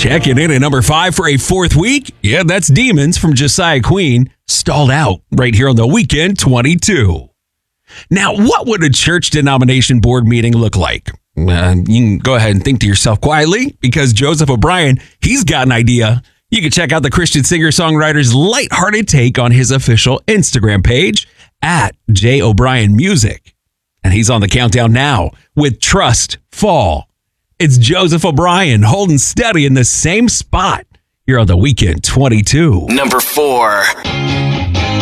Checking in at number 5 for a fourth week. Yeah, that's Demons from Josiah Queen. Stalled out right here on the Weekend 22. Now, what would a church denomination board meeting look like? You can go ahead and think to yourself quietly, because Joseph O'Brien, he's got an idea. You can check out the Christian singer-songwriter's lighthearted take on his official Instagram page at J O'Brien Music. And he's on the countdown now with Trust Fall. It's Joseph O'Brien holding steady in the same spot here on the Weekend 22. Number 4.